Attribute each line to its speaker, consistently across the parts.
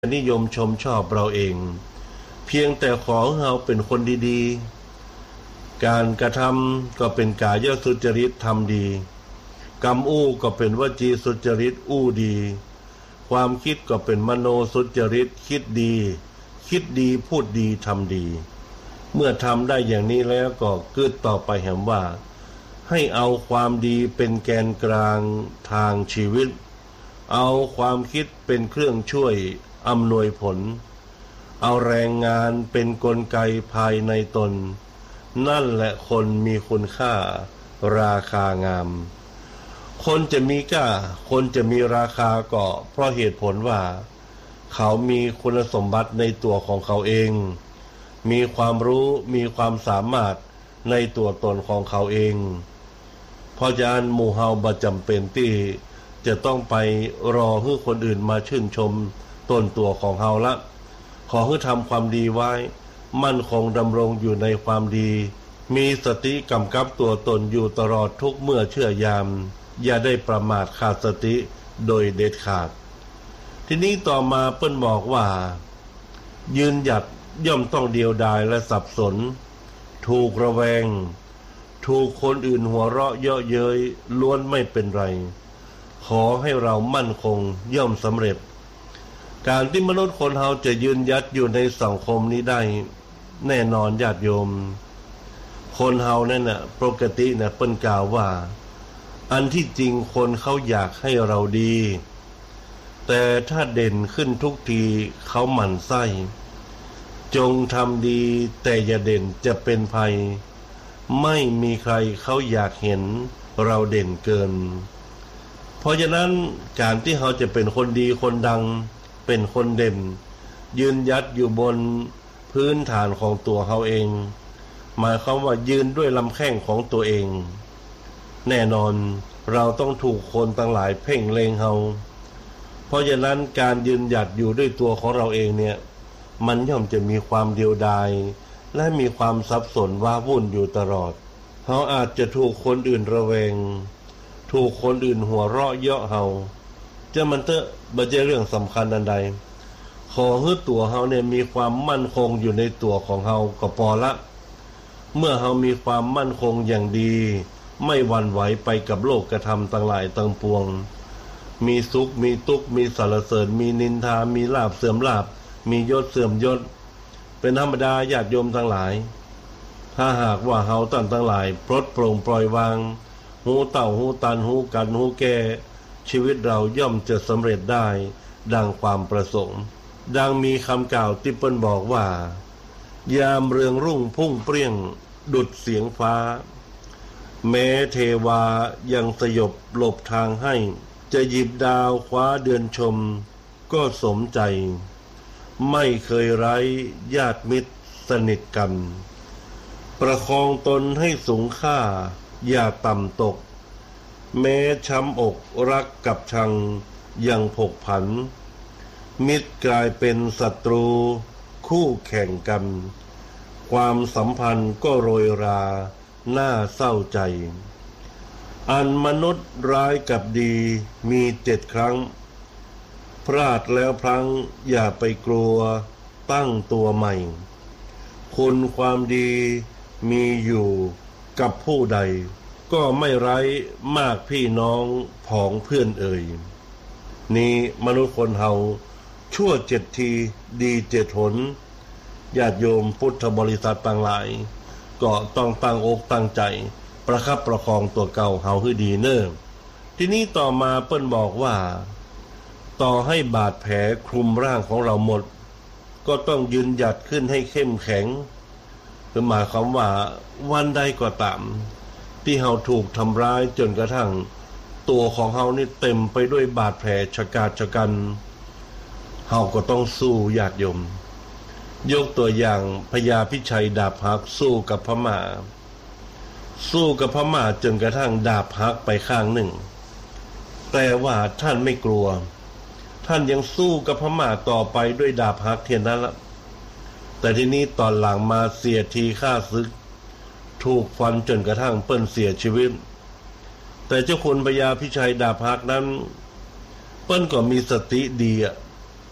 Speaker 1: นิยมชมชอบเราเองเพียงแต่ขอให้เราเป็นคนดีๆการกระทำก็เป็นกายสุจริตทำดีกรรมอู้ก็เป็นวจีสุจริตอู้ดีความคิดก็เป็นมโนสุจริตคิดดีพูดดีทำดีเมื่อทำได้อย่างนี้แล้วก็กึศต่อไปแห่งว่าให้เอาความดีเป็นแกนกลางทางชีวิตเอาความคิดเป็นเครื่องช่วยอำนวยผลเอาแรงงานเป็นกลไกภายในตนนั่นแหละคนมีคุณค่าราคางามคนจะมีค่าคนจะมีราคาก็เพราะเหตุผลว่าเขามีคุณสมบัติในตัวของเขาเองมีความรู้มีความสามารถในตัวตนของเขาเองเพราะฉะนั้นหมู่เฮาบ่จำเป็นที่จะต้องไปรอให้คนอื่นมาชื่นชมต้นตัวของเฮาละขอให้ทำความดีไว้มั่นคงดำรงอยู่ในความดีมีสติกำกับตัวตนอยู่ตลอดทุกเมื่อเชื่อยามอย่าได้ประมาทขาดสติโดยเด็ดขาดทีนี้ต่อมาเปิ้นบอกว่ายืนหยัดย่อมต้องเดียวดายและสับสนถูกระแวงถูกคนอื่นหัวเราะเยาะเย้ยล้วนไม่เป็นไรขอให้เรามั่นคงย่อมสำเร็จการที่มนุษย์คนเฮาจะยืนหยัดอยู่ในสังคมนี้ได้แน่นอนญาติโยมคนเฮานั่นน่ะปกติน่ะเปิ้นกล่าวว่าอันที่จริงคนเขาอยากให้เราดีแต่ถ้าเด่นขึ้นทุกทีเขาหมั่นไส้จงทำดีแต่อย่าเด่นจะเป็นภัยไม่มีใครเขาอยากเห็นเราเด่นเกินเพราะฉะนั้นการที่เขาจะเป็นคนดีคนดังเป็นคนเด่นยืนยัดอยู่บนพื้นฐานของตัวเขาเองหมายความว่ายืนด้วยลำแข้งของตัวเองแน่นอนเราต้องถูกคนต่างหลายเพ่งเล็งเขาเพราะฉะนั้นการยืนหยัดอยู่ด้วยตัวของเราเองเนี่ยมันย่อมจะมีความเดียวดายและมีความสับสนว้าวุ่นอยู่ตลอดเขาอาจจะถูกคนอื่นระแวงถูกคนอื่นหัวเราะเยาะเฮาจะมันเถอะบ่ใช่เรื่องสำคัญอันใดขอให้ตัวเฮาเนี่ยมีความมั่นคงอยู่ในตัวของเฮาก็พอละเมื่อเฮามีความมั่นคงอย่างดีไม่หวั่นไหวไปกับโลกกระทำต่างหลายต่างปวงมีสุขมีทุกข์มีสรรเสริญมีนินทามีลาภเสื่อมลาภมียศเสื่อมยศเป็นธรรมดาญาติโยมทั้งหลายถ้าหากว่าเฮาทั้งหลายปลดโปร่งปล่อยวางหูเต่าหูตันหูกันหูแก่ชีวิตเราย่อมจะสำเร็จได้ดังความประสงค์ดังมีคำกล่าวที่เปิ้นบอกว่ายามเรืองรุ่งพุ่งเปรี้ยงดุจเสียงฟ้าแม้เทวายังสยบหลบทางให้จะหยิบดาวคว้าเดือนชมก็สมใจไม่เคยไร้ญาติมิตรสนิทกันประคองตนให้สูงค่าอย่าต่ำตกแม้ช้ำอกรักกับชังยังผกผันมิตรกลายเป็นศัตรูคู่แข่งกันความสัมพันธ์ก็โรยราน่าเศร้าใจอันมนุษย์ร้ายกับดีมี7 ครั้งพลาดแล้วพลั้งอย่าไปกลัวตั้งตัวใหม่คุณความดีมีอยู่กับผู้ใดก็ไม่ไร้มากพี่น้องผองเพื่อนเอ่ยนี่มนุษย์คนเฮาชั่ว7 ทีดี7 หนญาติโยมพุทธบริษัทต่างหลายก็ต้องตั้งอกตั้งใจประคับประคองตัวเก่าเฮาให้ดีเน้อทีนี้ต่อมาเปิ้นบอกว่าต่อให้บาดแผลคลุมร่างของเราหมดก็ต้องยืนหยัดขึ้นให้เข้มแข็งคือหมายความว่าวันใดก็ตามที่เฮาถูกทำร้ายจนกระทั่งตัวของเฮานี่เต็มไปด้วยบาดแผลชะกาจชะกันเฮาก็ต้องสู้ญาติโยมยกตัวอย่างพญาพิชัยดาบหักสู้กับพม่าจนกระทั่งดาบหักไปข้างหนึ่งแต่ว่าท่านไม่กลัวท่านยังสู้กับพม่าต่อไปด้วยดาบหักเทียนนั้นละแต่ทีนี้ตอนหลังมาเสียทีฆ่าศึกถูกฟันจนกระทั่งเปิ้นเสียชีวิตแต่เจ้าคุณพญาพิชัยดาบหักนั้นเปิ้นก็มีสติดี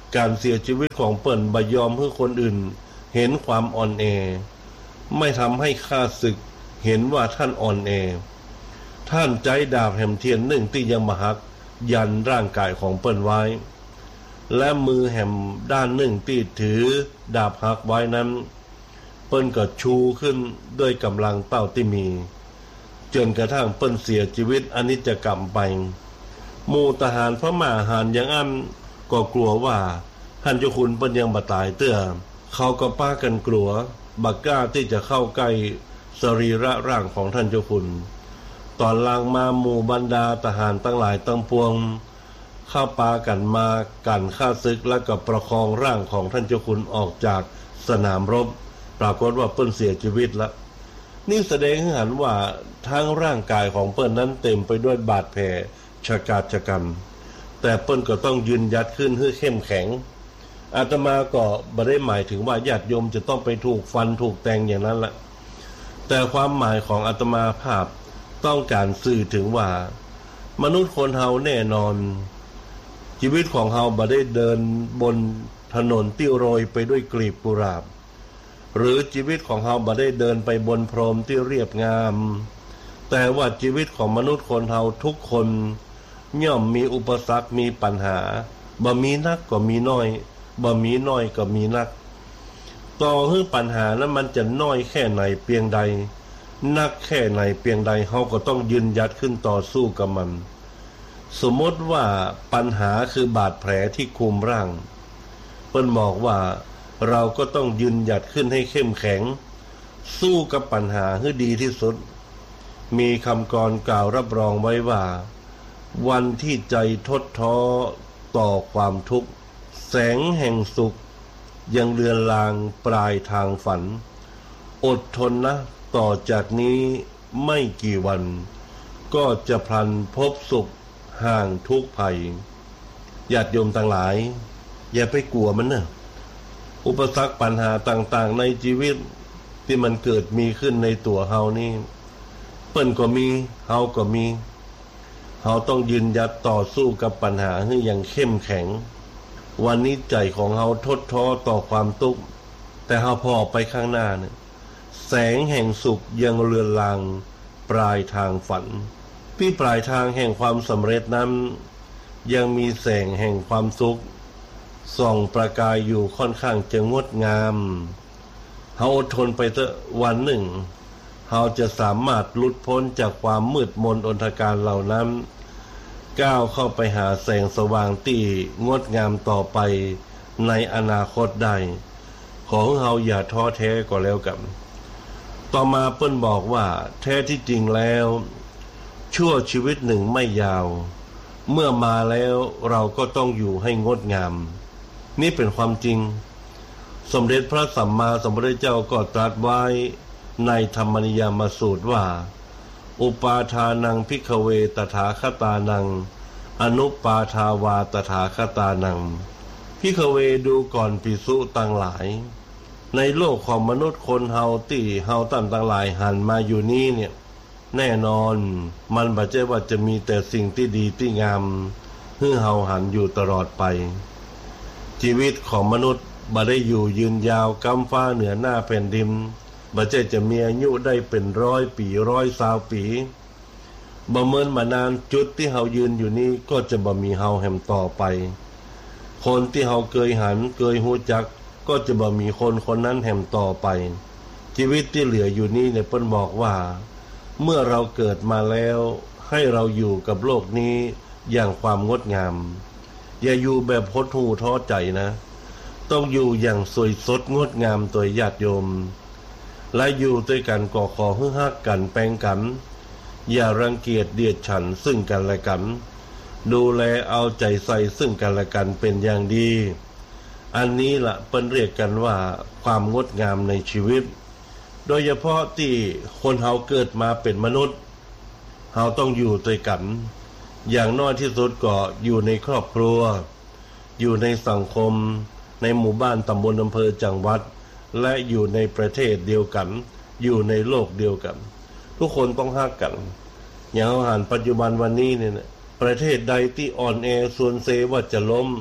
Speaker 1: การเสียชีวิตของเปิ้นบ่ยอมให้คนอื่นเห็นความอ่อนแอไม่ทำให้ข้าศึกเห็นว่าท่านอ่อนแอท่านใจดาบแห่มเทียนหนึ่งที่ยังมาหักยันร่างกายของเปิ้นไว้และมือแห่มด้านหนึ่งที่ถือดาบหักไว้นั้นเปิ้นก็ชูขึ้นด้วยกำลังเต้าที่มีจนกระทั่งเปิ้นเสียชีวิตอนิจกรรมไปหมู่ทหารพม่าหารยังอันก็กลัวว่าท่านเจ้าคุณเปิ้นยังบ่ตายเตื้อเขาก็ป้ากันกลัวบักกล้าที่จะเข้าใกล้สรีระร่างของท่านเจ้าคุณตอนล่างมาหมู่บรรดาทหารตั้งหลายตั้งปวงเข้าปากันมากันฆ่าศึกและก็ประคองร่างของท่านเจ้าคุณออกจากสนามรบปรากฏว่าเปิ้นเสียชีวิตแล้วนี่แสดงให้เห็นว่าทั้งร่างกายของเปิ้นนั้นเต็มไปด้วยบาดแผลชะกาจกรรมแต่เปิ้นก็ต้องยืนหยัดขึ้นให้เข้มแข็งอาตมาก็ไม่ได้หมายถึงว่าญาติโยมจะต้องไปถูกฟันถูกแทงอย่างนั้นละแต่ความหมายของอาตมาภาพต้องการสื่อถึงว่ามนุษย์คนเฮาแน่นอนชีวิตของเฮาบ่ได้เดินบนถนนที่โรยไปด้วยกลีบกุหลาบหรือชีวิตของเฮาบ่ได้เดินไปบนพรมที่เรียบงามแต่ว่าชีวิตของมนุษย์คนเฮาทุกคนย่อมมีอุปสรรคมีปัญหาบ่มีนักก็มีน้อยบ่มีน้อยก็มีนักต่อให้ปัญหานั้นมันจะน้อยแค่ไหนเพียงใดนักแค่ไหนเพียงใดเฮาก็ต้องยืนหยัดขึ้นต่อสู้กับมันสมมติว่าปัญหาคือบาดแผลที่คุมร่างเปิ้นบอกว่าเราก็ต้องยืนหยัดขึ้นให้เข้มแข็งสู้กับปัญหาให้ดีที่สุดมีคำกรกล่าวรับรองไว้ว่าวันที่ใจทดท้อต่อความทุกข์แสงแห่งสุขยังเลือนลางปลายทางฝันอดทนนะต่อจากนี้ไม่กี่วันก็จะพลันพบสุขห่างทุกภัยญาติโยมทั้งหลายอย่าไปกลัวมันนะอุปสรรคปัญหาต่างๆในชีวิตที่มันเกิดมีขึ้นในตัวเฮานี่เปิ้นก็มีเฮาก็มีเฮาต้องยืนหยัดต่อสู้กับปัญหาให้อย่างเข้มแข็งวันนี้ใจของเฮาทดท้อต่อความทุกข์แต่เฮาพอไปข้างหน้าเนี่ยแสงแห่งสุขยังเลือนลางปลายทางฝันที่ปลายทางแห่งความสำเร็จนั้นยังมีแสงแห่งความสุขส่องประกายอยู่ค่อนข้างจะงดงามเฮาอดทนไปเถอะวันหนึ่งเฮาจะสามารถหลุดพ้นจากความมืดมนอนทการเหล่านั้นก้าวเข้าไปหาแสงสว่างที่งดงามต่อไปในอนาคตได้ขอให้เฮาอย่าท้อแท้ก็แล้วกันต่อมาเปิ้นบอกว่าแท้ที่จริงแล้วชั่วชีวิตหนึ่งไม่ยาวเมื่อมาแล้วเราก็ต้องอยู่ให้งดงามนี่เป็นความจริงสมเด็จพระสัมมาสัมพุทธเจ้าก็ตรัสไว้ในธรรมนิยามสูตรว่าอุปาทานังภิกขเวตถาคตานังอนุปาทาวาตถาคตานังภิกขเวดูก่อนภิกษุต่างหลายในโลกของมนุษย์คนเฮาที่เฮาต่างหลายหันมาอยู่นี้เนี่ยแน่นอนมันบ่ใช่ว่าจะมีแต่สิ่งที่ดีที่งามให้เฮาหันอยู่ตลอดไปชีวิตของมนุษย์บ่ได้อยู่ยืนยาวกำฟ้าเหนือหน้าแผ่นดินบ่ใช่จะมีอายุได้เป็น100 ปี120 ปีบ่เหมือนมานานจุดที่เฮายืนอยู่นี้ก็จะบ่มีเฮาแห่งต่อไปคนที่เฮาเคยหันเคยฮู้จักก็จะบ่มีคนคนนั้นแห่งต่อไปชีวิตที่เหลืออยู่นี้เนี่ยเพิ่นบอกว่าเมื่อเราเกิดมาแล้วให้เราอยู่กับโลกนี้อย่างความงดงามอย่าอยู่แบบหดหู่ท้อใจนะต้องอยู่อย่างสวยสดงดงามตัวญาติโยมและอยู่ด้วยกันก็ขอให้ฮักกันแปลงกันอย่ารังเกียจเดียดฉันซึ่งกันและกันดูแลเอาใจใส่ซึ่งกันและกันเป็นอย่างดีอันนี้ล่ะเปิ้นเรียกกันว่าความงดงามในชีวิตโดยเฉพาะที่คนเฮาเกิดมาเป็นมนุษย์เฮาต้องอยู่ด้วยกันอย่างน้อยที่สุดก็อยู่ในครอบครัวอยู่ในสังคมในหมู่บ้านตำบลอำเภอจังหวัดและอยู่ในประเทศเดียวกันอยู่ในโลกเดียวกันทุกคนต้องฮักกันอย่างอาหารปัจจุบันวันนี้เนี่ยประเทศใดที่อ่อนแอส่วนเซว่าจะล้ม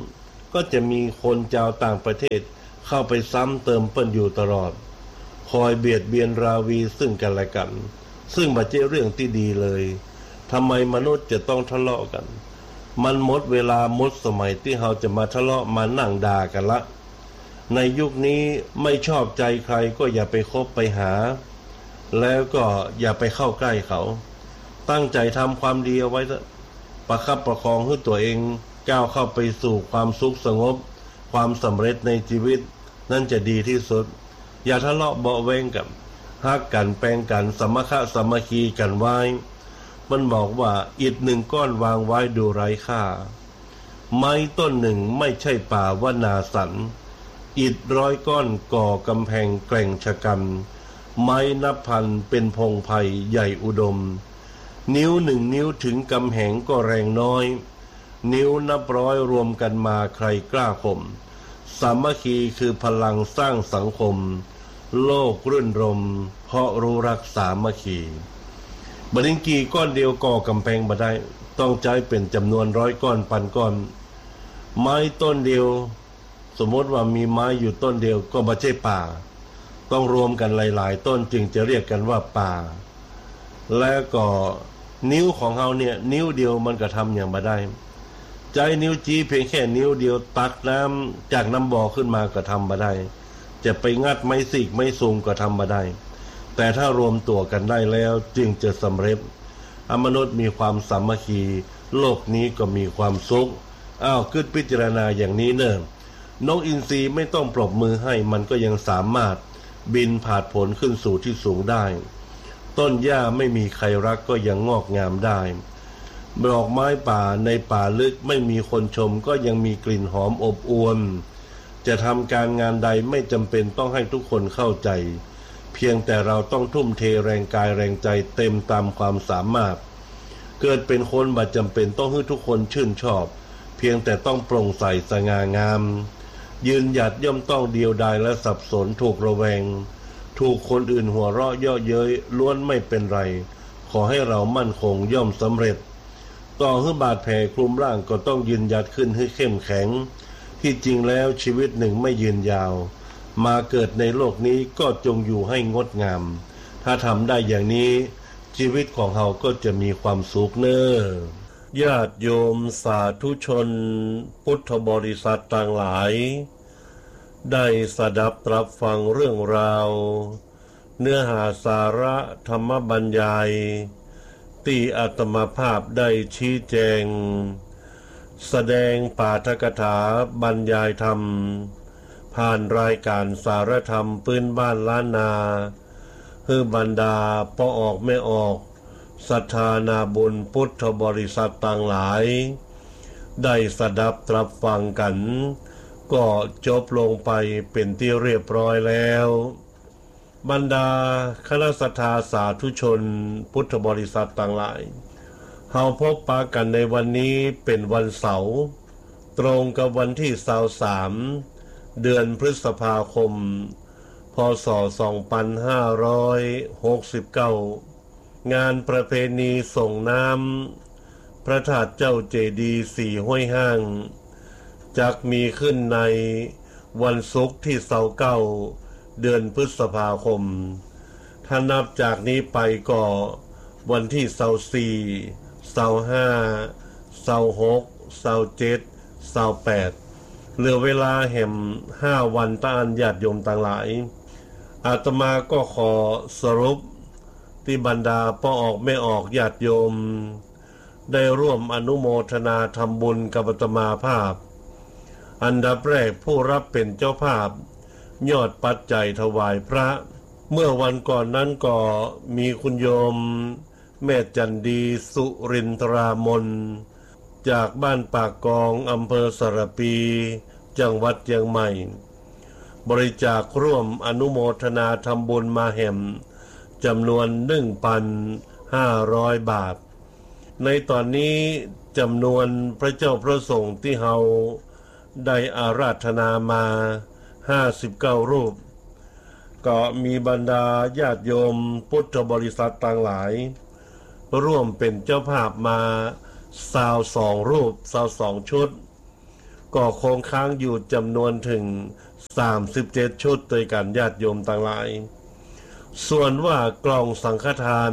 Speaker 1: ก็จะมีคนชาวต่างประเทศเข้าไปซ้ำเติมเปิ้นอยู่ตลอดคอยเบียดเบียนราวีซึ่งกันและกันซึ่งบ่ใช่เรื่องที่ดีเลยทำไมมนุษย์จะต้องทะเลาะกันมันหมดเวลาหมดสมัยที่เราจะมาทะเลาะมานั่งด่ากันละในยุคนี้ไม่ชอบใจใครก็อย่าไปคบไปหาแล้วก็อย่าไปเข้าใกล้เขาตั้งใจทำความดีเอาไว้ประคับประคองให้ตัวเองก้าวเข้าไปสู่ความสุขสงบความสำเร็จในชีวิตนั่นจะดีที่สุดอย่าทะเลาะเบาะแวงกันฮักกันแปลงกันสมัครสามัคคีกันไว้มันบอกว่าอิฐหนึ่งก้อนวางไว้ดูไร้ค่าไม้ต้นหนึ่งไม่ใช่ป่าวนาสันอิฐ100 ก้อนก่อกำแพงแกร่งชะกันไม้นับพันเป็นพงไผ่ใหญ่อุดมนิ้ว1 นิ้วถึงกำแหงก็แรงน้อยนิ้วนับร้อยรวมกันมาใครกล้าข่มสามัคคีคือพลังสร้างสังคมโลกรื่นรมเพราะรู้รักสามัคคีบัดนี้ก้อนเดียวก่อกำแพงบ่ได้ต้องใจเป็นจำนวน100 ก้อนพันก้อนไม้ต้นเดียวสมมติว่ามีไม้อยู่ต้นเดียวก็บ่ใช่ป่าต้องรวมกันหลายๆต้นจึงจะเรียกกันว่าป่าและก็นิ้วของเราเนี่ยนิ้วเดียวมันก็ทำอย่างบ่ได้ใจนิ้วจี้เพียงแค่นิ้วเดียวตักน้ำจากน้ำบ่อขึ้นมาก็ทำบ่ได้จะไปงัดไม้สิกไม้สูงก็ทำบ่ได้แต่ถ้ารวมตัวกันได้แล้วจึงจะสำเร็จมนุษย์มีความสามัคคีโลกนี้ก็มีความสุขคิดพิจารณาอย่างนี้เนิ่นนกอินทรีไม่ต้องปรบมือให้มันก็ยังสามารถบินผาดผลขึ้นสู่ที่สูงได้ต้นหญ้าไม่มีใครรักก็ยังงอกงามได้ดอกไม้ป่าในป่าลึกไม่มีคนชมก็ยังมีกลิ่นหอมอบอวลจะทำการงานใดไม่จำเป็นต้องให้ทุกคนเข้าใจเพียงแต่เราต้องทุ่มเทแรงกายแรงใจเต็มตามความสามารถเกิดเป็นคนบ่จำเป็นต้องให้ทุกคนชื่นชอบเพียงแต่ต้องโปร่งใสสง่างามยืนหยัดย่อมต้องเดียวดายและสับสนถูกระแวงถูกคนอื่นหัวเราะเยาะเย้ยล้วนไม่เป็นไรขอให้เรามั่นคงย่อมสำเร็จต่อให้บาดแผลคลุมร่างก็ต้องยืนหยัดขึ้นให้เข้มแข็งที่จริงแล้วชีวิตหนึ่งไม่ยืนยาวมาเกิดในโลกนี้ก็จงอยู่ให้งดงามถ้าทำได้อย่างนี้ชีวิตของเราก็จะมีความสุขเน้อญาติโยมสาธุชนพุทธบริษัทต่างหลายได้สดับตรับฟังเรื่องราวเนื้อหาสาระธรรมบรรยายที่อาตมาภาพได้ชี้แจงแสดงปาฐกถาบรรยายธรรมผ่านรายการสารธรรมพื้นบ้านล้านนาให้บรรดาพ่อออกไม่ออกศรัทธานาบุญพุทธบริษัทต่างหลายได้สดับตรับฟังกันก็จบลงไปเป็นที่เรียบร้อยแล้วบรรดาคณะศรัทธาสาธุชนพุทธบริษัทต่างหลายเฮาพบปะกันในวันนี้เป็นวันเสาร์ตรงกับวันที่23เดือนพฤษภาคมพ.ศ. 2569งานประเพณีส่งน้ำพระธาตุเจ้าเจดีย์4 ห้วยห้างจักมีขึ้นในวันศุกร์ที่29เดือนพฤษภาคมถ้านับจากนี้ไปก็วันที่24 25 26 27 28เหลือเวลาแห่ม5 วันต้านญาติโยมต่างหลายอาตมาก็ขอสรุปที่บรรดาพ่อออกไม่ออกญาติโยมได้ร่วมอนุโมทนาทำบุญกับอาตมาภาพอันดับแรกผู้รับเป็นเจ้าภาพยอดปัจจัยถวายพระเมื่อวันก่อนนั้นก็มีคุณโยมแม่จันดีสุรินทรามนจากบ้านปากกองอำเภอสระปีจังหวัดเชียงใหม่บริจาคร่วมอนุโมทนาทำบุญมาแห่มจำนวน 1,500 บาทในตอนนี้จำนวนพระเจ้าพระสงฆ์ที่เฮาได้อาราธนามา59 รูปก็มีบรรดาญาติโยมพุทธบริษัทต่างหลายร่วมเป็นเจ้าภาพมา22 รูป22 ชุดก็คงค้างอยู่จำนวนถึง37ชุดโดยการญาติโยมต่างหลายส่วนว่ากล่องสังฆทาน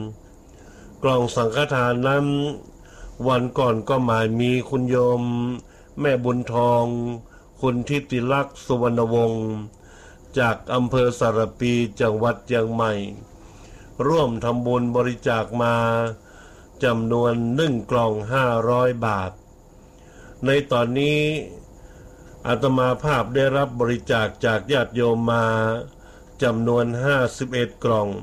Speaker 1: นั้นวันก่อนก็หมายมีคุณโยมแม่บุญทองคุณทิติลักษณ์สุวรรณวงศ์จากอำเภอสารปีจังหวัดเชียงใหม่ร่วมทำบุญบริจาคมาจำนวน1กล่อง500 บาทในตอนนี้อาตมาภาพได้รับบริจาคจากญาติโยมมาจำนวน51กล่อง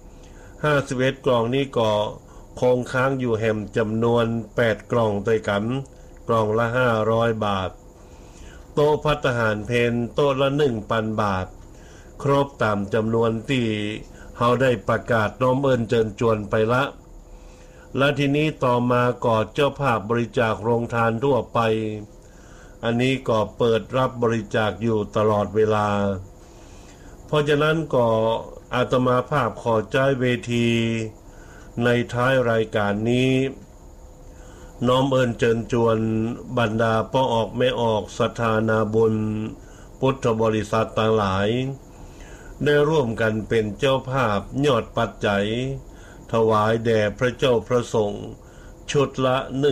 Speaker 1: นี้ก็คงค้างอยู่แห่มจำนวน8กล่องด้วยกันกล่องละ500 บาทโต๊ะภัตตาหารเพลโต๊ะละ 1,000 บาทครบตามจำนวนที่เขาได้ประกาศน้อมเอิญเจิญจวนไปละและทีนี้ต่อมาก็เจ้าภาพบริจาคโรงทานทั่วไปอันนี้ก็เปิดรับบริจาคอยู่ตลอดเวลาเพราะฉะนั้นก็อาตมาภาพขอใจเวทีในท้ายรายการนี้น้อมเอิญเจิญจวนบรรดาพ่อออกแม่ออกศรัทธานาบุญพุทธบริษัทต่างหลายได้ร่วมกันเป็นเจ้าภาพยอดปัจจัยถวายแด่พระเจ้าพระสงฆ์ชุดละ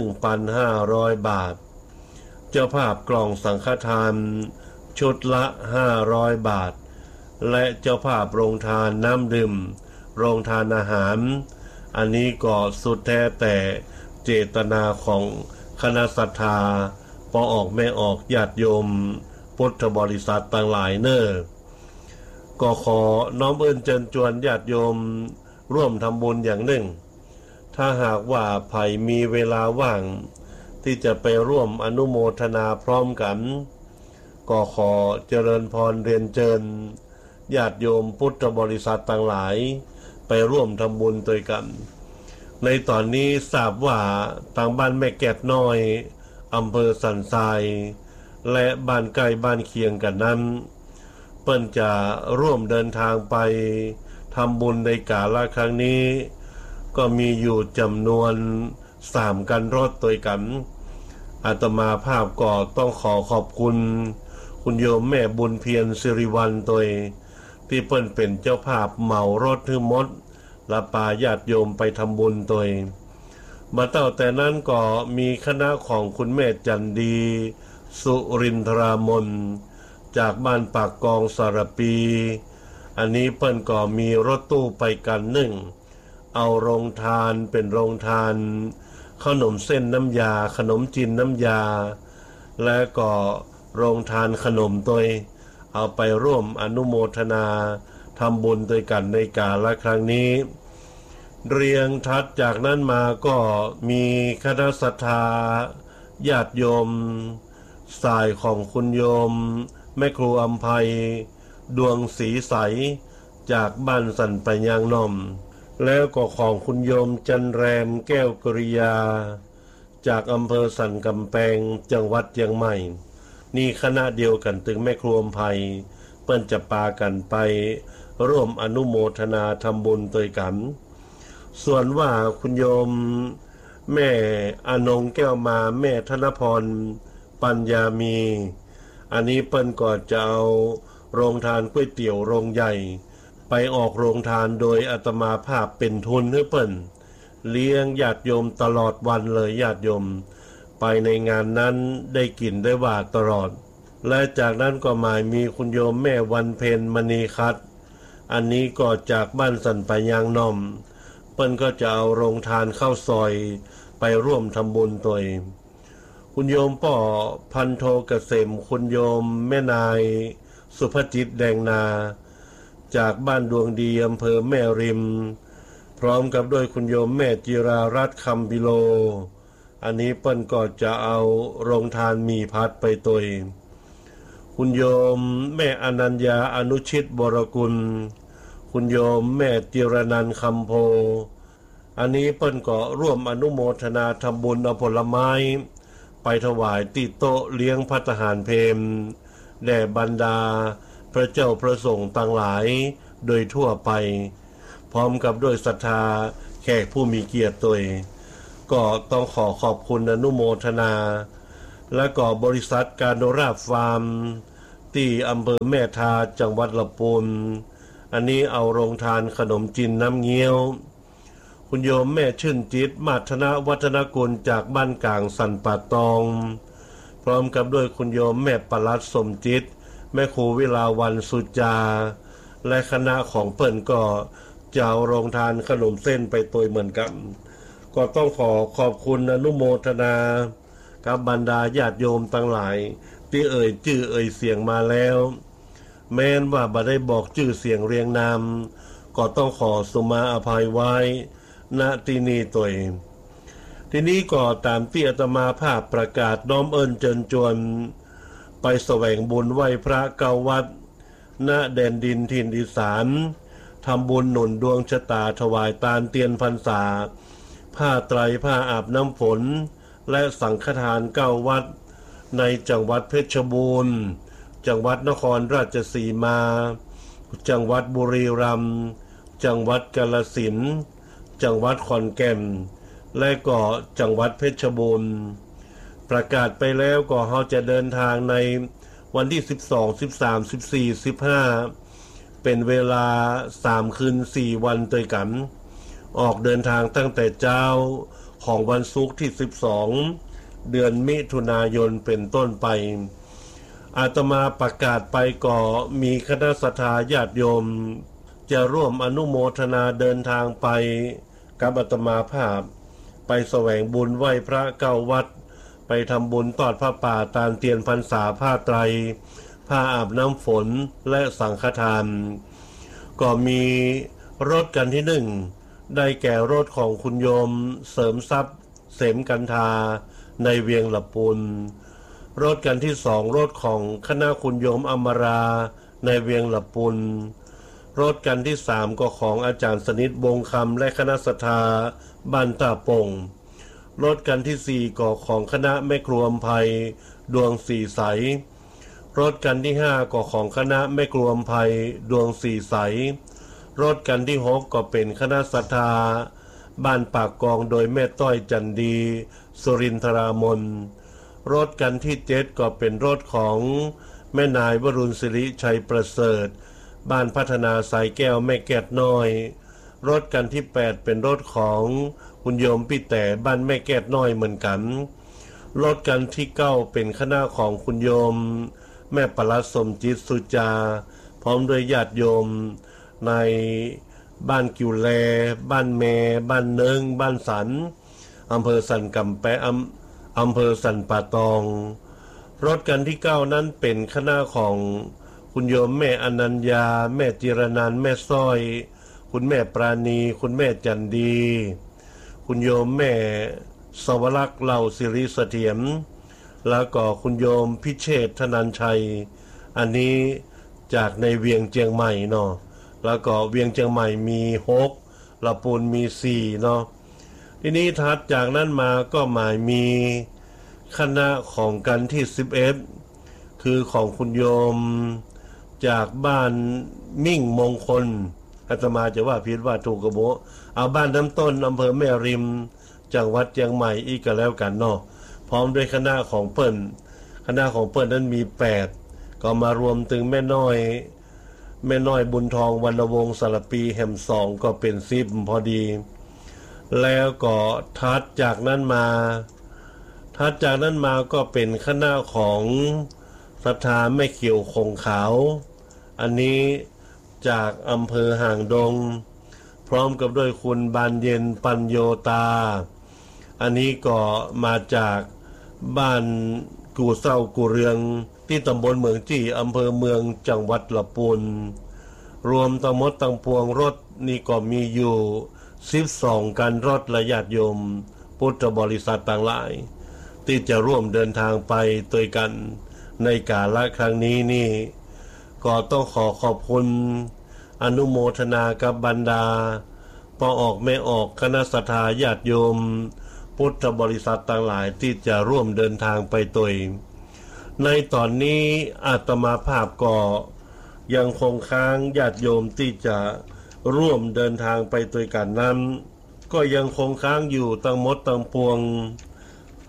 Speaker 1: 1,500 บาทเจ้าภาพกล่องสังฆทานชุดละ500 บาทและเจ้าภาพโรงทานน้ำดื่มโรงทานอาหารอันนี้ก็สุดแท้แต่เจตนาของคณะศรัทธาพ่อออกแม่ออกญาติโยมพุทธบริษัทต่างหลายก็ขอน้อมเอิญเจิญจวนญาติโยมร่วมทำบุญอย่างหนึ่งถ้าหากว่าใครมีเวลาว่างที่จะไปร่วมอนุโมทนาพร้อมกันก็ขอเจริญพรเรียนเชิญญาติโยมพุทธบริษัทต่างหลายไปร่วมทำบุญด้วยกันในตอนนี้ทราบว่าทางบ้านแม่แกดน้อยอำเภอสันทรายและบ้านใกล้บ้านเคียงกันนั้นเปิ้นจะร่วมเดินทางไปทำบุญในกาลครั้งนี้ก็มีอยู่จำนวน3กันรถด้วยกันอาตมาภาพก็ต้องขอขอบคุณคุณโยมแม่บุญเพียรสิริวัลย์ตัวที่เปิ้นเป็นเจ้าภาพเหมารถทั้งหมดและพาญาติโยมไปทำบุญตัวมาตั้งแต่นั้นก็มีคณะของคุณแม่จันดีสุรินทรามนจากบ้านปากกองสารปีอันนี้เปิ้นก็มีรถตู้ไปกันเอาโรงทานเป็นโรงทานขนมเส้นน้ำยาขนมจีนน้ำยาและก็โรงทานขนมตัวเอาไปร่วมอนุโมทนาทำบุญด้วยกันในกาลครั้งนี้เรียงทัดจากนั้นมาก็มีคณะศรัทธาญาติโยมสายของคุณโยมแม่ครูอัมภัยดวงสีใสจากบ้านสันปะยางนอมแล้วก็ของคุณโยมจันแรมแก้วกริยาจากอำเภอสันกำแพงจังหวัดเชียงใหม่นี่คณะเดียวกันถึงแม่ครูอัมภัยเปิ้นจะปากันไปร่วมอนุโมทนาทำบุญด้วยกันส่วนว่าคุณโยมแม่อนงแก้วมาแม่ธนพรปัญญามีอันนี้เปิ้นก็จะเอาโรงทานก๋วยเตี๋ยวโรงใหญ่ไปออกโรงทานโดยอาตมาภาพเป็นทุนให้เปิ้นเลี้ยงญาติโยมตลอดวันเลยญาติโยมไปในงานนั้นได้กินได้ว่าตลอดและจากนั้นก็หมายมีคุณโยมแม่วันเพ็ญมณีคัดอันนี้ก็จากบ้านสันปะยางนอมเปิ้นก็จะเอาโรงทานข้าวซอยไปร่วมทำบุญตัวเองคุณโยมป่อพันโทเกษมคุณโยมแม่นายสุภจิตแดงนาจากบ้านดวงดีอำเภอแม่ริมพร้อมกับด้วยคุณโยมแม่จิรารัตน์คำบิโลอันนี้เปิ้นก็จะเอาโรงทานมีพัดไปตัวเองคุณโยมแม่อนัญญาอนุชิตบรกุลคุณโยมแม่จิรนันท์คำโพอันนี้เปิ้นก็ร่วมอนุโมทนาทำบุญเอาผลไม้ไปถวายที่โต๊ะเลี้ยงภัตตาหารเพลแด่บรรดาพระเจ้าพระสงฆ์ต่างหลายโดยทั่วไปพร้อมกับด้วยศรัทธาแขกผู้มีเกียรติตัวก็ต้องขอบคุณอนุโมทนาและก็บริษัทการโดราฟาร์มที่อำเภอแม่ทาจังหวัดลำพูนอันนี้เอาโรงทานขนมจีนน้ำเงี้ยวคุณโยมแม่ชื่นจิตมาธนาวัฒนกุลจากบ้านกลางสันป่าตองพร้อมกับด้วยคุณโยมแม่ปลัดสมจิตแม่ครูวิลาวันสุจาและคณะของเปิ้นก็จะเอาโรงทานขนมเส้นไปตัวเหมือนกันก็ต้องขอบคุณอนุโมทนากับบรรดาญาติโยมทั้งหลายที่เอ่ยชื่อเอ่ยเสียงมาแล้วแม้นว่าบ่ได้บอกชื่อเสียงเรียงนามก็ต้องขอสุมาอภัยไว้ณที่นี้ตัวเองทีนี้ก็ตามที่อาตมาภาพประกาศน้อมเอิญเจิญจวนไปแสวงบุญไหว้พระเก้าวัดณแดนดินถิ่นอีสานทำบุญหนุนดวงชะตาถวายตาลเตียนพรรษาผ้าไตรผ้าอาบน้ำฝนและสังฆทานเก้าวัดในจังหวัดเพชรบูรณ์จังหวัดนครราชสีมาจังหวัดบุรีรัมย์จังหวัดกาฬสินธุ์จังหวัดขอนแก่นและก็จังหวัดเพชรบูรณ์ประกาศไปแล้วก็เราจะเดินทางในวันที่12 13 14 15เป็นเวลา3คืน4วันด้วยกันออกเดินทางตั้งแต่เช้าของวันศุกร์ที่12เดือนมิถุนายนเป็นต้นไปอาตมาประกาศไปก็มีคณะศรัทธาญาติโยมจะร่วมอนุโมทนาเดินทางไปกับอาตมาภาพไปแสวงบุญไหว้พระเก้าวัดไปทำบุญทอดผ้าป่าตาลเตียนพรรษาผ้าไตรผ้าอาบน้ำฝนและสังฆทานก็มีรถกันที่1ได้แก่รถของคุณโยมเสริมทรัพย์เสมกันทาในเวียงละปูนรถกันที่2รถของคณะคุณโยมอมราในเวียงละปูนรถกันที่3ก็ของอาจารย์สนิทวงคำและคณะศรัทธาบ้านตาปงรถกันที่4ก็ของคณะแม่ครัวอำไพดวงสีใสรถกันที่5ก็ของคณะแม่ครัวอำไพดวงสีใสรถกันที่6ก็เป็นคณะศรัทธาบ้านปากกองโดยแม่ต้อยจันดีสุรินทรามนรถกันที่7ก็เป็นรถของแม่นายวรุณศิริชัยประเสริฐบ้านพัฒนาสายแก้วแม่แก้ดน้อยรถกันที่8เป็นรถของคุณโยมพี่แต่บ้านแม่แก้ดน้อยเหมือนกันรถกันที่9เป็นคณะของคุณโยมแม่ปลัดสมจิตสุจาพร้อมด้วยญาติโยมในบ้านกิวแลบ้านแมบ้านเนิงบ้านสันอำเภอสันกำแปะอำเภอสันป่าตองรถกันที่9นั้นเป็นคณะของคุณโยมแม่อนัญญาแม่จิรนันท์แม่สร้อยคุณแม่ปราณีคุณแม่จันดีคุณโยมแม่สวรักษ์เหล่าศิริเสถียรแล้วก็คุณโยมพิเชษฐ์ธนัญชัยอันนี้จากในเวียงเจียงใหม่เนาะแล้วก็เวียงเจียงใหม่มี6ละปูนมี4เนาะทีนี้ถัดจากนั้นมาก็หมายมีคณะของกันที่11คือของคุณโยมจากบ้านมิ่งมงคลอาตมาจะว่าผิดว่าถูกกระโบเอาบ้านน้ำต้นอำเภอแม่ริมจังหวัดเชียงใหม่อีกก็แล้วกันเนาะพร้อมด้วยคณะของเปิ้นคณะของเปิ้นนั้นมี8ก็มารวมถึงแม่น้อยบุญทองวรรณวงศ์สารปีแห่ม2ก็เป็น10พอดีแล้วก็ถัดจากนั้นมาก็เป็นคณะของศรัทธาแม่เขียวคงขาวอันนี้จากอำเภอห่างดงพร้อมกับด้วยคุณบานเย็นปัญโยตาอันนี้ก็มาจากบ้านกู่เศร้ากูเรืองที่ตำบลเมืองจี้อำเภอเมืองจังหวัดลำพูนรวมทั้งหมดทั้งปวงรถนี่ก็มีอยู่12กันรถและญาติโยมพุทธบริษัทต่างหลายที่จะร่วมเดินทางไปด้วยกันในกาลครั้งนี้นี่ก็ต้องขอบคุณอนุโมทนากับบรรดาพ่อออกแม่ออกคณะศรัทธาญาติโยมพุทธบริษัทต่างหลายที่จะร่วมเดินทางไปด้วยในตอนนี้อาตมาภาพก็ยังคงค้างญาติโยมที่จะร่วมเดินทางไปด้วยกันนั้นก็ยังคงค้างอยู่ทั้งหมดทั้งปวง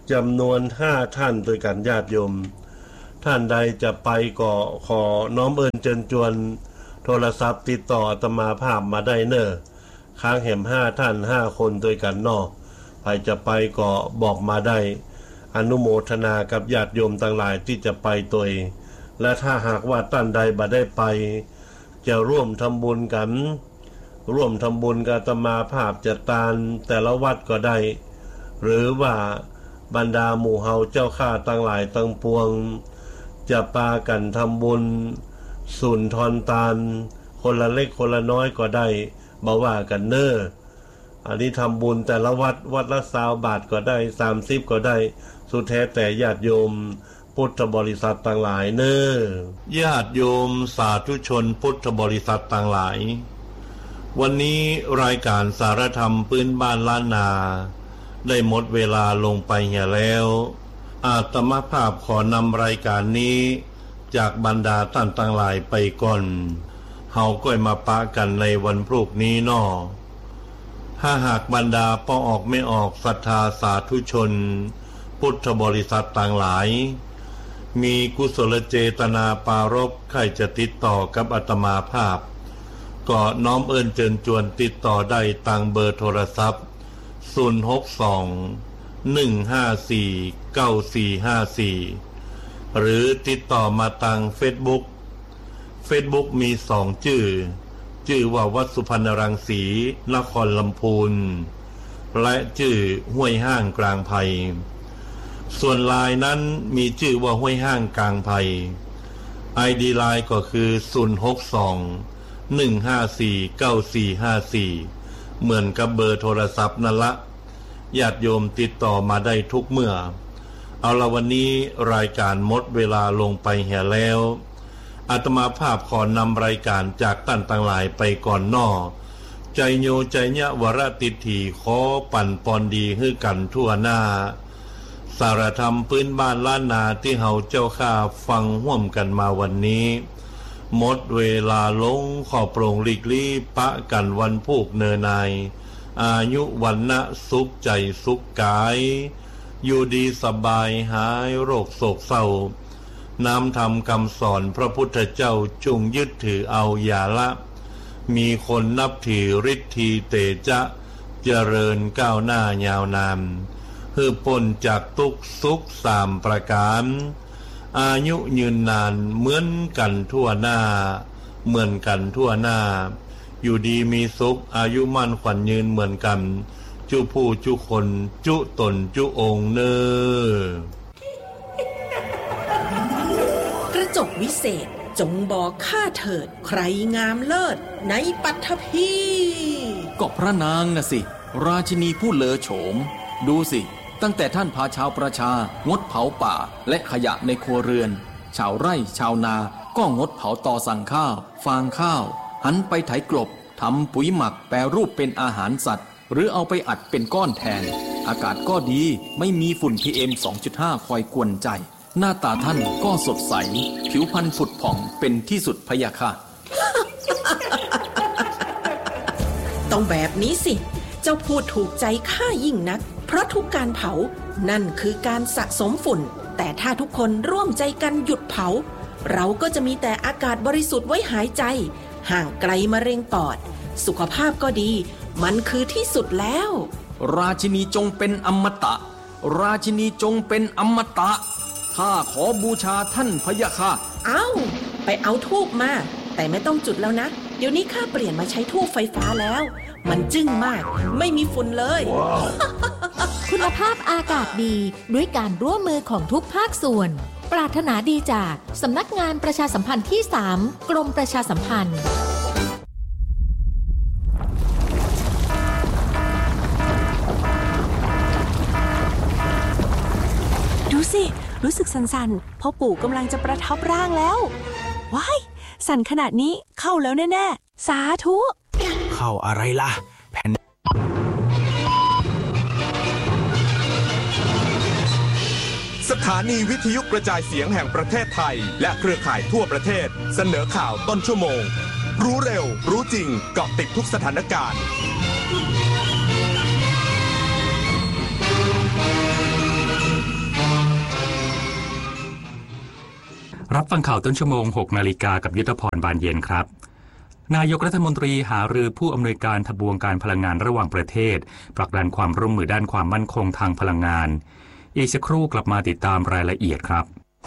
Speaker 1: จำนวน5ท่านโดยกันญาติโยมท่านใดจะไปก็ขอน้อมเอิญเชิญชวนโทรศัพท์ติดต่ออาตมาภาพมาได้เนอะค้างแหม5ท่าน5คนโดยกันนอกใครจะไปก็บอกมาได้อนุโมทนากับญาติโยมทั้งหลายที่จะไปตัวเองและถ้าหากว่าท่านใดบ่ได้ไปจะร่วมทำบุญกันร่วมทำบุญกับอาตมาภาพจะตานแต่ละวัดก็ได้หรือว่าบรรดาหมู่เฮาเจ้าข้าทั้งหลายทั้งปวงจะปากันทำบุญสุนทรตาลคนละเล็กคนละน้อยก็ได้บ่ว่ากันเนออันนี้ทำบุญแต่ละวัดละ20 บาทก็ได้30ก็ได้สุดแท้แต่ญาติโยมพุทธบริษัทต่างหลายเนอญาติโยมสาธุชนพุทธบริษัทต่างหลายวันนี้รายการสารธรรมพื้นบ้านล้านนาได้หมดเวลาลงไปเหี่ยแล้วอาตมาภาพขอนำรายการนี้จากบรรดาท่านต่างหลายไปก่อนเฮาก็มาปะกันในวันพรุ่งนี้นอถ้าหากบรรดาป้อออกไม่ออกศรัทธาสาธุชนพุทธบริษัทต่างหลายมีกุศลเจตนาปารภใครจะติดต่อกับอาตมาภาพก็น้อมเอิญเชิญชวนติดต่อได้ตามเบอร์โทรศัพท์062-154-9454หรือติดต่อมาทางเฟซบุ๊กมี2ชื่อว่าวัดสุพรรณรังสีนครลำพูนและชื่อห้วยห้างกลางไผ่ส่วนไลน์นั้นมีชื่อว่าห้วยห้างกลางไผ่ ID ไลน์ก็คือ062-154-9454เหมือนกับเบอร์โทรศัพท์นั่นละญาติโยมติดต่อมาได้ทุกเมื่อเอาละวันนี้รายการหมดเวลาลงไปเหี่ยแล้วอาตมาภาพขอนำรายการจากท่านต่างหลายไปก่อนนอใจโยใจญะวรติถีขอปั่นปอนดีให้กันทั่วหน้าสารธรรมพื้นบ้านล้านนาที่เฮาเจ้าข้าฟังห่วมกันมาวันนี้หมดเวลาลงขอโปร่งหลีกลี่ปะกันวันพูกเนนายอายุวันนะสุขใจสุขกายอยู่ดีสบายหายโรคโศกเศร้าน้ำธรรมคำสอนพระพุทธเจ้าจงยึดถือเอาอย่าละมีคนนับถือฤทธีเตจะเจริญก้าวหน้ายาวนานฮือพ้นจากทุกข์สุข3ประการอายุยืนนานเหมือนกันทั่วหน้าอยู่ดีมีสุขอายุมั่นขวัญยืนเหมือนกันจุผู้จุคนจุตนจุองค์เนอก
Speaker 2: ระจกวิเศษจงบอกข้าเถิดใครงามเลิศในปัทภี
Speaker 3: ก็พระนางน่ะสิราชินีผู้เลอโฉมดูสิตั้งแต่ท่านพาชาวประชางดเผาป่าและขยะในครัวเรือนชาวไร่ชาวนาก็งดเผาตอสั่งข้าวฟางข้าวหันไปไถกลบทำปุ๋ยหมักแปรรูปเป็นอาหารสัตว์หรือเอาไปอัดเป็นก้อนแทนอากาศก็ดีไม่มีฝุ่น PM 2.5 คอยกวนใจหน้าตาท่านก็สดใสผิวพรรณผุดผ่องเป็นที่สุดพะยะค่ะ
Speaker 2: ต้องแบบนี้สิเจ้าพูดถูกใจข้ายิ่งนักเพราะทุกการเผานั่นคือการสะสมฝุ่นแต่ถ้าทุกคนร่วมใจกันหยุดเผาเราก็จะมีแต่อากาศบริสุทธิ์ไว้หายใจห่างไกลมะเร็งปอดสุขภาพก็ดีมันคือที่สุดแล้ว
Speaker 3: ราชินีจงเป็นอมตะราชินีจงเป็นอมตะข้าขอบูชาท่านพะยะค่ะ
Speaker 2: ไปเอาธูปมาแต่ไม่ต้องจุดแล้วนะเดี๋ยวนี้ข้าเปลี่ยนมาใช้ธูปไฟฟ้าแล้วมันจึ้งมากไม่มีฝุ่นเลย
Speaker 4: คุณภาพอากาศดีด้วยการร่วมมือของทุกภาคส่วนปรารถนาดีจากสำนักงานประชาสัมพันธ์ที่3กรมประชาสัมพันธ์
Speaker 5: ดูสิรู้สึกสั่นๆพ่อปู่กำลังจะประทับร่างแล้วว้ายสั่นขนาดนี้เข้าแล้วแน่ๆสาธุ
Speaker 6: เข้าอะไรล่ะแผ่น
Speaker 7: สถานีวิทยุกระจายเสียงแห่งประเทศไทยและเครือข่ายทั่วประเทศเสนอข่าวต้นชั่วโมงรู้เร็วรู้จริงเกาะติดทุกสถานการณ์
Speaker 8: รับฟังข่าวต้นชั่วโมง 6 นาฬิกากับยุทธพรบานเย็นครับนายกรัฐมนตรีหารือผู้อำนวยการทบวงการพลังงานระหว่างประเทศผลักดันความร่วมมือด้านความมั่นคงทางพลังงานอีกสักครู่กลับมาติดตามรายละเอียดครับ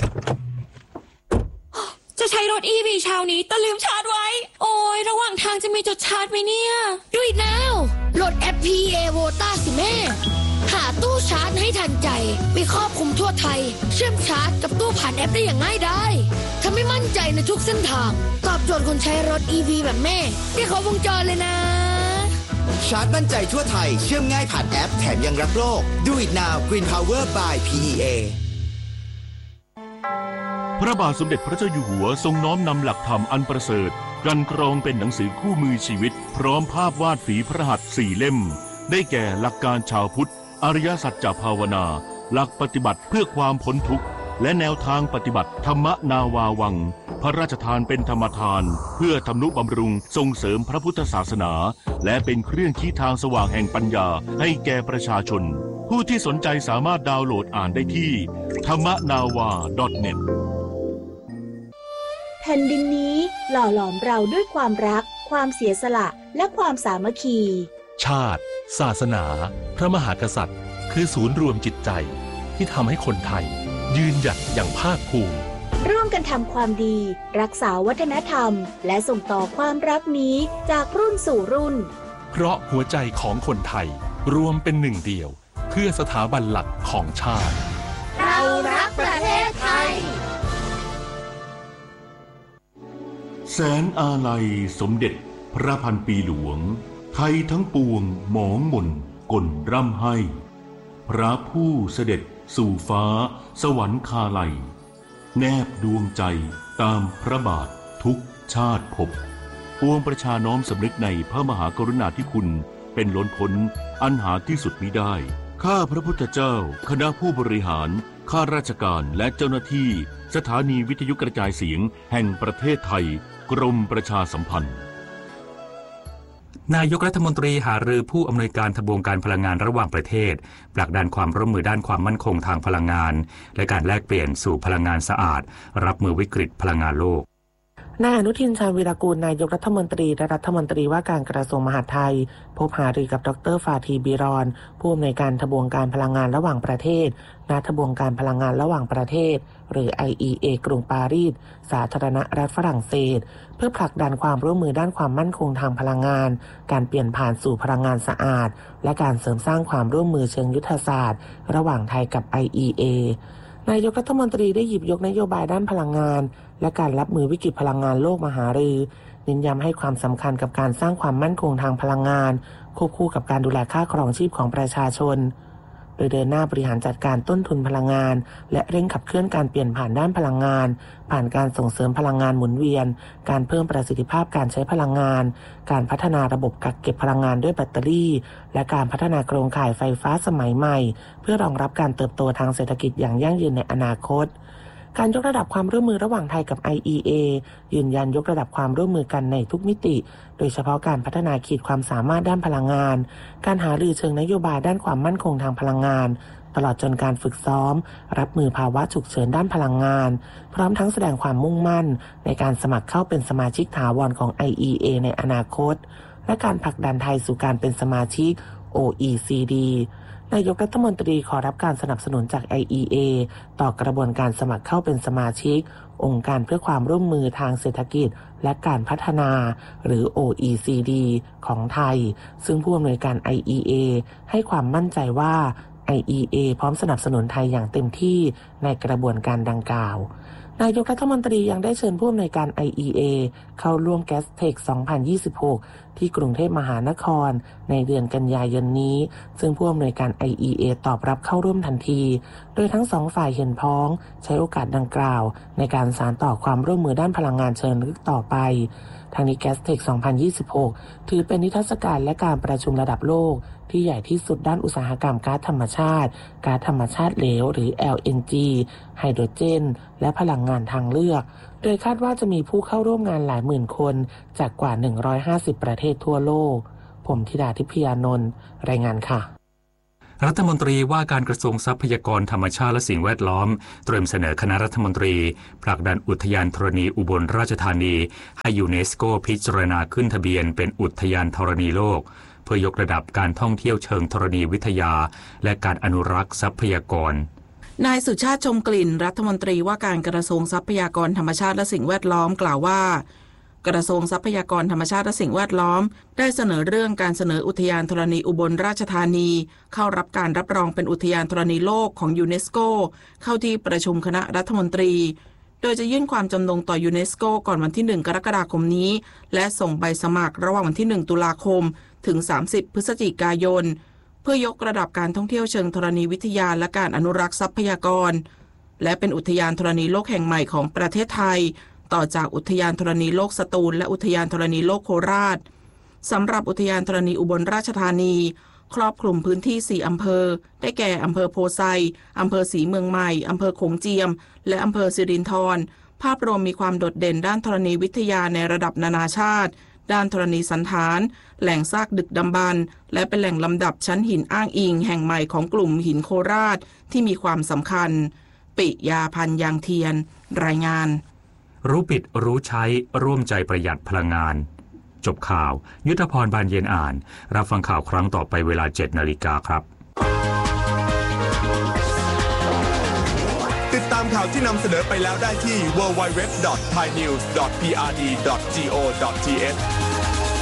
Speaker 9: จะใช้รถ EV เช้านี้แต่ลืมชาร์จไว้โอ้ยระหว่างทางจะมีจุดชาร์จไหมเนี่ยดูอีกแล้วโหลดแอป PA Vota สิแม่หาตู้ชาร์จให้ทันใจมีครอบคลุมทั่วไทยเชื่อมชาร์จกับตู้ผ่านแอปได้อย่างง่ายดายทำให้มั่นใจในทุกเส้นทางตอบโจทย์คนใช้รถ EV แบบแม่ได้ครบวงจรเลยนะ
Speaker 10: ชาร์จมั่นใจทั่วไทยเชื่อมง่ายผ่านแอปแถมยังรักโลก Do it now Green Power by PEA
Speaker 11: พระบาทสมเด็จพระเจ้าอยู่หัวทรงน้อมนำหลักธรรมอันประเสริฐกันกรองเป็นหนังสือคู่มือชีวิตพร้อมภาพวาดฝีพระหัตถ์4 เล่มได้แก่หลักการชาวพุทธอริยสัจจภาวนาหลักปฏิบัติเพื่อความพ้นทุกข์และแนวทางปฏิบัติธรรมนาวาวังพระราชทานเป็นธรรมทานเพื่อทำนุบำรุงส่งเสริมพระพุทธศาสนาและเป็นเครื่องชี้ทางสว่างแห่งปัญญาให้แก่ประชาชนผู้ที่สนใจสามารถดาวน์โหลดอ่านได้ที่thammanava.net
Speaker 12: แผ่นดินนี้หล่อหลอมเราด้วยความรักความเสียสละและความสามัคคี
Speaker 13: ชาติศาสนาพระมหากษัตริย์คือศูนย์รวมจิตใจที่ทำให้คนไทยยืนหยัดอย่างภาคภูมิ
Speaker 12: ร่วมกันทำความดีรักษาวัฒนธรรมและส่งต่อความรักนี้จากรุ่นสู่รุ่น
Speaker 13: เพราะหัวใจของคนไทยรวมเป็นหนึ่งเดียวเพื่อสถาบันหลักของชาติ
Speaker 12: เรารักประเทศไทย
Speaker 11: แสนอาลัยสมเด็จพระพันปีหลวงไทยทั้งปวงหมองหม่นกลร่ำให้พระผู้เสด็จสู่ฟ้าสวรรคาลัยแนบดวงใจตามพระบาททุกชาติภพปวงประชาน้อมสำนึกในพระมหากรุณาธิคุณเป็นล้นพ้นอันหาที่สุดมิได้ข้าพระพุทธเจ้าคณะผู้บริหารข้าราชการและเจ้าหน้าที่สถานีวิทยุกระจายเสียงแห่งประเทศไทยกรมประชาสัมพันธ์
Speaker 8: นายกรัฐมนตรีหารือผู้อำนวยการทบวงการพลังงานระหว่างประเทศผลักดันความร่วมมือด้านความมั่นคงทางพลังงานและการแลกเปลี่ยนสู่พลังงานสะอาดรับมือวิกฤตพลังงานโลก
Speaker 14: นายอนุทินชาญวีรกูลนายกรัฐมนตรีและรัฐมนตรีว่าการกระทรวงมหาดไทยพบหารือกับดร.ฟาทีบีรอนผู้อำนวยการทบวงการพลังงานระหว่างประเทศณทบวงการพลังงานระหว่างประเทศหรือ IEA กรุงปารีสสาธารณรัฐฝรั่งเศสเพื่อผลักดันความร่วมมือด้านความมั่นคงทางพลังงานการเปลี่ยนผ่านสู่พลังงานสะอาดและการเสริมสร้างความร่วมมือเชิงยุทธศาสตร์ระหว่างไทยกับ IEA นายกรัฐมนตรีได้หยิบยกนโยบายด้านพลังงานและการรับมือวิกฤตพลังงานโลกมาหารือเน้นย้ำให้ความสำคัญกับการสร้างความมั่นคงทางพลังงานควบคู่กับการดูแลค่าครองชีพของประชาชนโดยเดินหน้าบริหารจัดการต้นทุนพลังงานและเร่งขับเคลื่อนการเปลี่ยนผ่านด้านพลังงานผ่านการส่งเสริมพลังงานหมุนเวียนการเพิ่มประสิทธิภาพการใช้พลังงานการพัฒนาระบบกักเก็บพลังงานด้วยแบตเตอรี่และการพัฒนาโครงข่ายไฟฟ้าสมัยใหม่เพื่อรองรับการเติบโตทางเศรษฐกิจอย่างยั่งยืนในอนาคตการยกระดับความร่วมมือระหว่างไทยกับ IEA ยืนยันยกระดับความร่วมมือกันในทุกมิติโดยเฉพาะการพัฒนาขีดความสามารถด้านพลังงานการหารือเชิงนโยบายด้านความมั่นคงทางพลังงานตลอดจนการฝึกซ้อมรับมือภาวะฉุกเฉินด้านพลังงานพร้อมทั้งแสดงความมุ่งมั่นในการสมัครเข้าเป็นสมาชิกถาวรของ IEA ในอนาคตและการผลักดันไทยสู่การเป็นสมาชิก OECDนายกรัฐมนตรีขอรับการสนับสนุนจาก IEA ต่อกระบวนการสมัครเข้าเป็นสมาชิกองค์การเพื่อความร่วมมือทางเศรษฐกิจและการพัฒนาหรือ OECD ของไทยซึ่งผู้อำนวยการ IEA ให้ความมั่นใจว่า IEA พร้อมสนับสนุนไทยอย่างเต็มที่ในกระบวนการดังกล่าวนายกรัฐมนตรียังได้เชิญผู้อำนวยการ IEA เข้าร่วม Gastech 2026 ที่กรุงเทพมหานครในเดือนกันยายนนี้ซึ่งผู้อำนวยการ IEA ตอบรับเข้าร่วมทันทีโดยทั้งสองฝ่ายเห็นพ้องใช้โอกาสดังกล่าวในการสานต่อความร่วมมือด้านพลังงานเชิงลึกต่อไปทางนี้ Gastech 2026 ถือเป็นนิทรรศการและการประชุมระดับโลกที่ใหญ่ที่สุดด้านอุตสาหกรรมก๊าซธรรมชาติก๊าซธรรมชาติเหลวหรือ LNG ไฮโดรเจนและพลังงานทางเลือกโดยคาดว่าจะมีผู้เข้าร่วมงานหลายหมื่นคนจากกว่า150ประเทศทั่วโลกผมธิดาทิพยานนท์รายงานค่ะ
Speaker 8: รัฐมนตรีว่าการกระทรวงทรัพยากรธรรมชาติและสิ่งแวดล้อมเตรียมเสนอคณะรัฐมนตรีผลักดันอุทยานธรณีอุบลราชธานีให้ยูเนสโกพิจารณาขึ้นทะเบียนเป็นอุทยานธรณีโลกเพื่อยกระดับการท่องเที่ยวเชิงธรณีวิทยาและการอนุรักษ์ทรัพยากร
Speaker 14: นายสุชาติชมกลิ่นรัฐมนตรีว่าการกระทรวงทรัพยากรธรรมชาติและสิ่งแวดล้อมกล่าวว่ากระทรวงทรัพยากรธรรมชาติและสิ่งแวดล้อมได้เสนอเรื่องการเสนออุทยานธรณีอุบลราชธานีเข้ารับการรับรองเป็นอุทยานธรณีโลกของยูเนสโกเข้าที่ประชุมคณะรัฐมนตรีโดยจะยื่นความจำนงต่อยูเนสโกก่อนวันที่1กรกฎาคมนี้และส่งใบสมัครระหว่างวันที่1ตุลาคมถึง30พฤศจิกายนเพื่อยกระดับการท่องเที่ยวเชิงธรณีวิทยาและการอนุรักษ์ทรัพยากรและเป็นอุทยานธรณีโลกแห่งใหม่ของประเทศไทยต่อจากอุทยานธรณีโลกสตูลและอุทยานธรณีโลกโคราชสำหรับอุทยานธรณีอุบลราชธานีครอบคลุมพื้นที่4อำเภอได้แก่อำเภอโพไซอำเภอศรีเมืองใหม่อำเภอโขงเจียมและอำเภอสิรินธรภาพรวมมีความโดดเด่นด้านธรณีวิทยาในระดับนานาชาติด้านธรณีสันฐานแหล่งซากดึกดำบรรพ์และเป็นแหล่งลำดับชั้นหินอ้างอิงแห่งใหม่ของกลุ่มหินโคราชที่มีความสำคัญปิยาพันธ์ยางเทียนรายงาน
Speaker 8: รู้ปิดรู้ใช้ร่วมใจประหยัดพลังงานจบข่าวยุทธพรบานเย็นอ่านรับฟังข่าวครั้งต่อไปเวลา 7:00 น.ครับ
Speaker 7: ติดตามข่าวที่นำเสนอไปแล้วได้ที่ www.thainews.prd.go.th